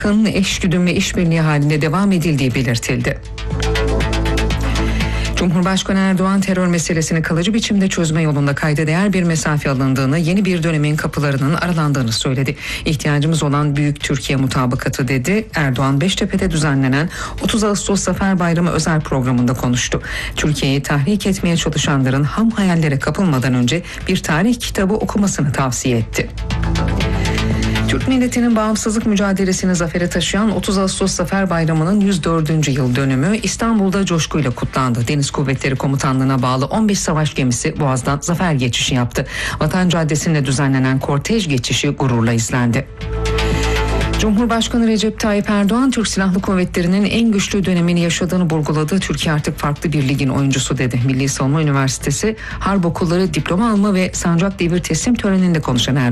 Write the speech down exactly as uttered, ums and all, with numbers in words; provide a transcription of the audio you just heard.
eşgüdüm ve işbirliği halinde devam edildiği belirtildi. Cumhurbaşkanı Erdoğan terör meselesini kalıcı biçimde çözme yolunda kayda değer bir mesafe alındığını, yeni bir dönemin kapılarının aralandığını söyledi. İhtiyacımız olan büyük Türkiye mutabakatı dedi. Erdoğan Beştepe'de düzenlenen otuz Ağustos Zafer Bayramı özel programında konuştu. Türkiye'yi tahrik etmeye çalışanların ham hayallere kapılmadan önce bir tarih kitabı okumasını tavsiye etti. Türk milletinin bağımsızlık mücadelesini zafere taşıyan otuz Ağustos Zafer Bayramı'nın yüz dördüncü yıl dönümü İstanbul'da coşkuyla kutlandı. Deniz Kuvvetleri Komutanlığı'na bağlı on beş savaş gemisi Boğaz'dan zafer geçişi yaptı. Vatan Caddesi'nde düzenlenen kortej geçişi gururla izlendi. Cumhurbaşkanı Recep Tayyip Erdoğan, Türk Silahlı Kuvvetleri'nin en güçlü dönemini yaşadığını vurguladı. Türkiye artık farklı bir ligin oyuncusu dedi. Milli Savunma Üniversitesi Harp Okulları diploma alma ve sancak devir teslim töreninde konuşan Erdoğan,